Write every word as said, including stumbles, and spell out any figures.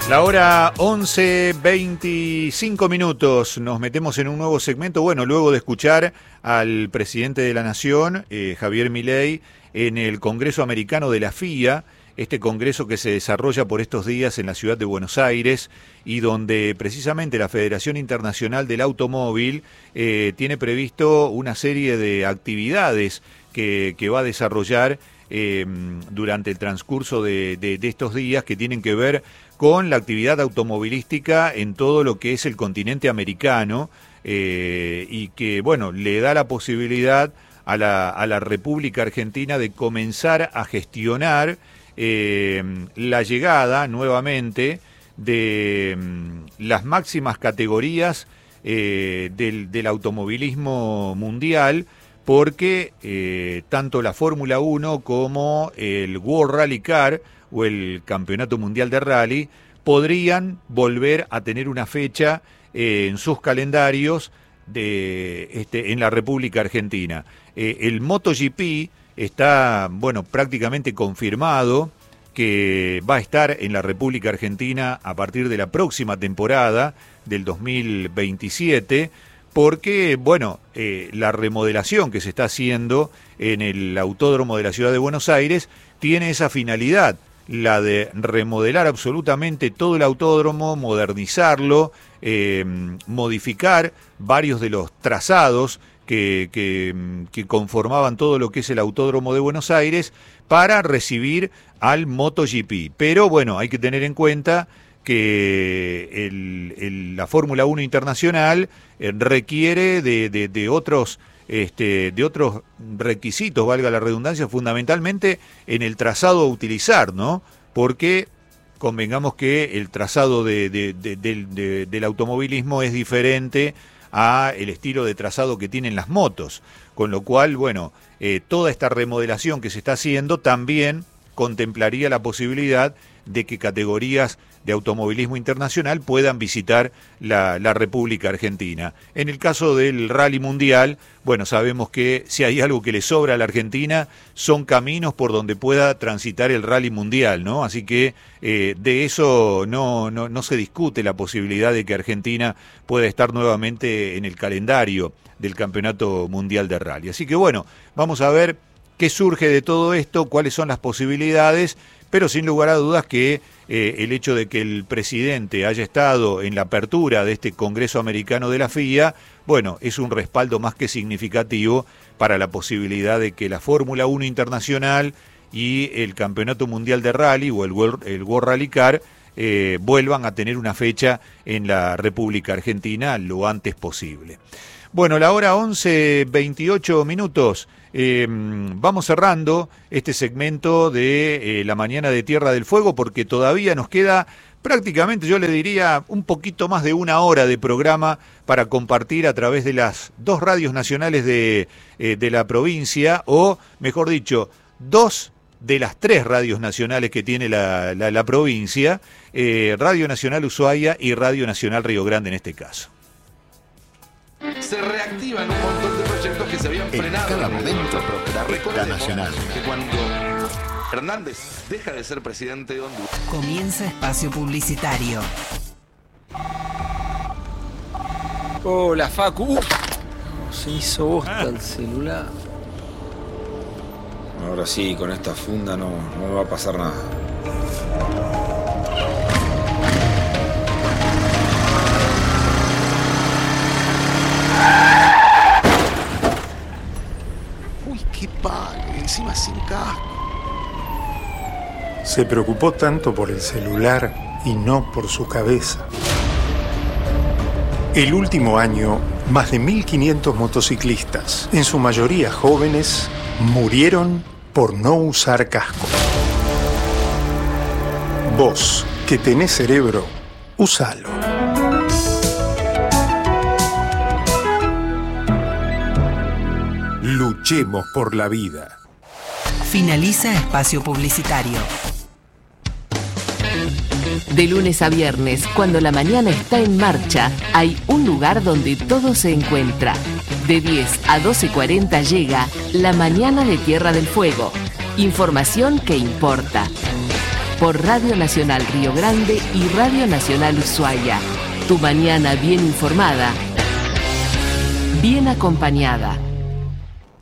La hora once veinticinco minutos, nos metemos en un nuevo segmento, bueno, luego de escuchar al presidente de la Nación, eh, Javier Milei, en el Congreso Americano de la F I A, este congreso que se desarrolla por estos días en la ciudad de Buenos Aires y donde precisamente la Federación Internacional del Automóvil eh, tiene previsto una serie de actividades que, que va a desarrollar eh, durante el transcurso de, de, de estos días que tienen que ver con la actividad automovilística en todo lo que es el continente americano eh, y que, bueno, le da la posibilidad a la, a la República Argentina de comenzar a gestionar eh, la llegada nuevamente de mm, las máximas categorías eh, del, del automovilismo mundial, porque eh, tanto la Fórmula uno como el World Rally Car o el Campeonato Mundial de Rally podrían volver a tener una fecha eh, en sus calendarios de, este, en la República Argentina. Eh, el MotoGP está, bueno, prácticamente confirmado que va a estar en la República Argentina a partir de la próxima temporada del dos mil veintisiete, porque, bueno, eh, la remodelación que se está haciendo en el Autódromo de la Ciudad de Buenos Aires tiene esa finalidad, la de remodelar absolutamente todo el autódromo, modernizarlo, eh, modificar varios de los trazados que, que, que conformaban todo lo que es el Autódromo de Buenos Aires para recibir al MotoGP. Pero bueno, hay que tener en cuenta que el, el, la Fórmula uno Internacional eh, requiere de, de, de otros... Este, de otros requisitos, valga la redundancia, fundamentalmente en el trazado a utilizar, ¿no? Porque convengamos que el trazado de, de, de, de, de, del automovilismo es diferente a el estilo de trazado que tienen las motos, con lo cual, bueno, eh, toda esta remodelación que se está haciendo también contemplaría la posibilidad de que categorías de automovilismo internacional puedan visitar la, la República Argentina. En el caso del Rally Mundial, bueno, sabemos que si hay algo que le sobra a la Argentina son caminos por donde pueda transitar el Rally Mundial, ¿no? Así que eh, de eso no, no, no se discute la posibilidad de que Argentina pueda estar nuevamente en el calendario del Campeonato Mundial de Rally. Así que bueno, vamos a ver qué surge de todo esto, cuáles son las posibilidades, pero sin lugar a dudas que eh, el hecho de que el presidente haya estado en la apertura de este Congreso Americano de la F I A, bueno, es un respaldo más que significativo para la posibilidad de que la Fórmula uno Internacional y el Campeonato Mundial de Rally o el World, el World Rally Car eh, vuelvan a tener una fecha en la República Argentina lo antes posible. Bueno, la hora once veintiocho minutos. Eh, vamos cerrando este segmento de eh, la mañana de Tierra del Fuego porque todavía nos queda prácticamente, yo le diría, un poquito más de una hora de programa para compartir a través de las dos radios nacionales de, eh, de la provincia, o mejor dicho, dos de las tres radios nacionales que tiene la, la, la provincia, eh, Radio Nacional Ushuaia y Radio Nacional Río Grande en este caso. Se reactivan un montón de proyectos que se habían en frenado. Cada momento, la nacional. Que cuando Hernández deja de ser presidente de Honduras. Comienza espacio publicitario. Hola, Facu. Uh, se hizo bosta el celular. Ahora sí, con esta funda no, no me va a pasar nada. Uy, qué palo, encima sin casco. Se preocupó tanto por el celular y no por su cabeza. El último año, más de mil quinientos motociclistas, en su mayoría jóvenes, murieron por no usar casco. Vos, que tenés cerebro, úsalo. Luchemos por la vida. Finaliza espacio publicitario. De lunes a viernes, cuando la mañana está en marcha, hay un lugar donde todo se encuentra. De diez a doce cuarenta llega La Mañana de Tierra del Fuego. Información que importa. por Radio Nacional Río Grande y Radio Nacional Ushuaia. Tu mañana bien informada, bien acompañada.